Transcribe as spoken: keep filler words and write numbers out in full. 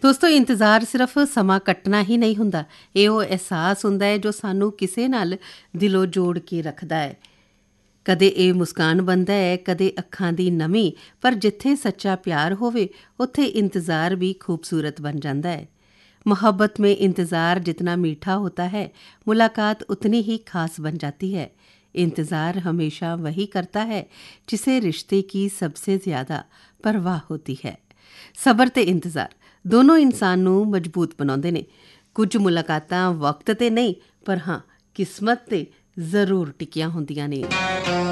ਦੋਸਤੋ, ਇੰਤਜ਼ਾਰ ਸਿਰਫ ਸਮਾਂ ਕੱਟਣਾ ਹੀ ਨਹੀਂ ਹੁੰਦਾ, ਇਹ ਉਹ ਅਹਿਸਾਸ ਹੁੰਦਾ ਹੈ ਜੋ ਸਾਨੂੰ ਕਿਸੇ ਨਾਲ ਦਿਲੋਂ ਜੋੜ ਕੇ ਰੱਖਦਾ ਹੈ। ਕਦੇ ਇਹ ਮੁਸਕਾਨ ਬਣਦਾ ਹੈ, ਕਦੇ ਅੱਖਾਂ ਦੀ ਨਮੀ, ਪਰ ਜਿੱਥੇ ਸੱਚਾ ਪਿਆਰ ਹੋਵੇ ਉੱਥੇ ਇੰਤਜ਼ਾਰ ਵੀ ਖੂਬਸੂਰਤ ਬਣ ਜਾਂਦਾ ਹੈ। मोहब्बत में इंतज़ार जितना मीठा होता है, मुलाकात उतनी ही खास बन जाती है। इंतज़ार हमेशा वही करता है जिसे रिश्ते की सबसे ज़्यादा परवाह होती है। सबर ते इंतज़ार दोनों इंसान नूं मजबूत बनाउंदे ने। कुछ मुलाकातां वक्त ते नहीं, पर हाँ किस्मत ते ज़रूर टिकियां हुंदियां ने।